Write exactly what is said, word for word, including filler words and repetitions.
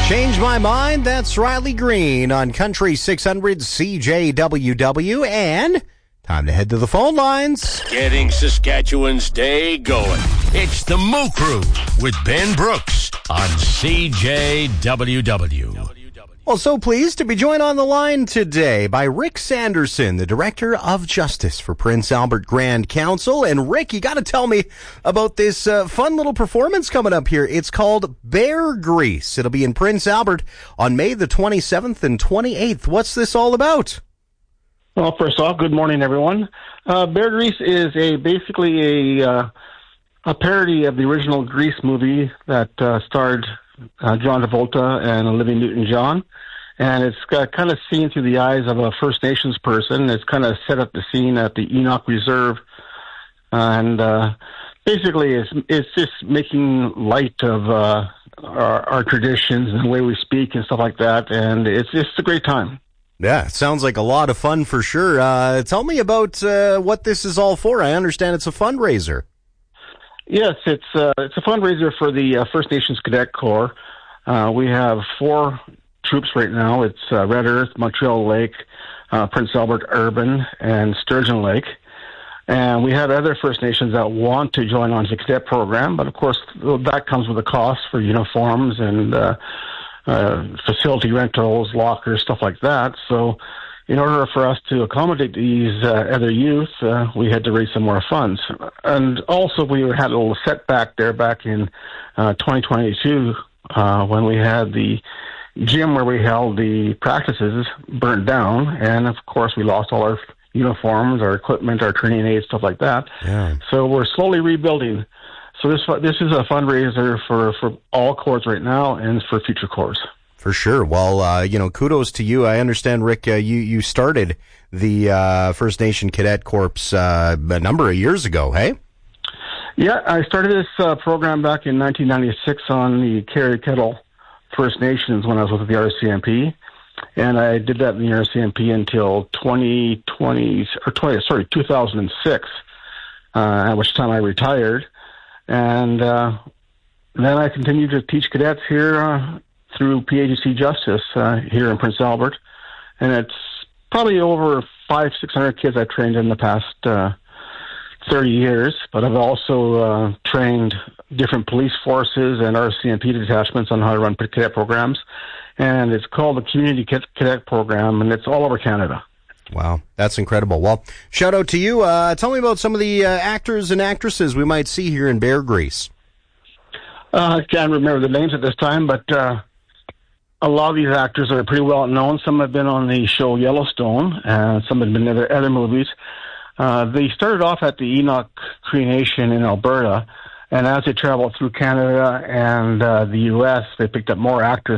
Change My Mind, that's Riley Green on Country six hundred C J W W, and time to head to the phone lines. Getting Saskatchewan's day going. It's the Moo Crew with Ben Brooks on C J W W. Well, so pleased to be joined on the line today by Rick Sanderson, the Director of Justice for Prince Albert Grand Council. And Rick, you got to tell me about this uh, fun little performance coming up here. It's called Bear Grease. It'll be in Prince Albert on May the twenty-seventh and twenty-eighth. What's this all about? Well, first off, good morning, everyone. Uh, Bear Grease is a basically a uh, a parody of the original Grease movie that uh, starred uh, John Travolta and Olivia Newton-John. And it's got kind of seen through the eyes of a First Nations person. It's kind of set up the scene at the Enoch Reserve. And uh, basically, it's, it's just making light of uh, our, our traditions and the way we speak and stuff like that. And it's just a great time. Yeah, it sounds like a lot of fun for sure. Uh, tell me about uh, what this is all for. I understand it's a fundraiser. Yes, it's uh, it's a fundraiser for the uh, First Nations Cadet Corps. Uh, we have four troops right now. It's uh, Red Earth, Montreal Lake, uh, Prince Albert Urban, and Sturgeon Lake. And we have other First Nations that want to join on the cadet program, but of course that comes with a cost for uniforms and uh, uh, facility rentals, lockers, stuff like that. So in order for us to accommodate these uh, other youth, uh, we had to raise some more funds. And also we had a little setback there back in uh, twenty twenty-two uh, when we had the gym where we held the practices burnt down, and of course we lost all our uniforms, our equipment, our training aids, stuff like that. Yeah. So we're slowly rebuilding. So this this is a fundraiser for, for all corps right now and for future corps. For sure. Well, uh, you know, kudos to you. I understand, Rick, uh, you, you started the uh, First Nation Cadet Corps uh, a number of years ago, hey? Yeah, I started this uh, program back in nineteen ninety-six on the Carey Kettle First Nations when I was with the R C M P, and I did that in the R C M P until twenty twenty or twenty sorry two thousand six, uh, at which time I retired, and uh, then I continued to teach cadets here uh, through P A G C Justice uh, here in Prince Albert, and it's probably over five six hundred kids I've trained in the past uh, thirty years, but I've also uh, trained different police forces and R C M P detachments on how to run cadet programs. And it's called the Community Cadet Program, and it's all over Canada. Wow, that's incredible. Well, shout out to you. Uh, tell me about some of the uh, actors and actresses we might see here in Bear Grease. Uh, I can't remember the names at this time, but uh, a lot of these actors are pretty well known. Some have been on the show Yellowstone, and some have been in other, other movies. Uh, they started off at the Enoch Cree Nation in Alberta, and as they traveled through Canada and uh, the U S, they picked up more actors